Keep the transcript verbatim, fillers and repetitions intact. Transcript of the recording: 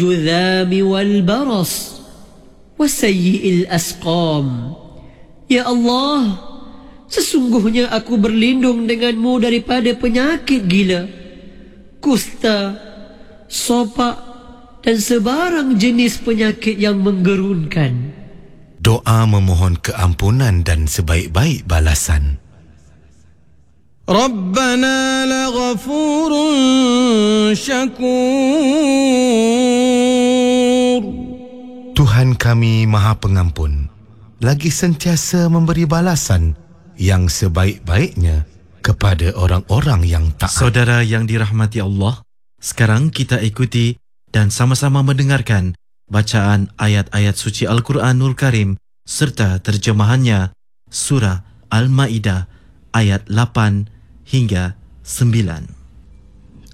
الجذام والبرص وسيء الأسقام. Ya Allah, sesungguhnya aku berlindung denganmu daripada penyakit gila, kusta, sopak dan sebarang jenis penyakit yang menggerunkan. Doa memohon keampunan dan sebaik-baik balasan. Rabbana laghafurun syakur. Tuhan kami Maha Pengampun, lagi sentiasa memberi balasan yang sebaik-baiknya kepada orang-orang yang taat. Saudara yang dirahmati Allah, sekarang kita ikuti dan sama-sama mendengarkan bacaan ayat-ayat suci Al-Quranul Karim serta terjemahannya, surah Al-Ma'idah ayat lapan hingga sembilan.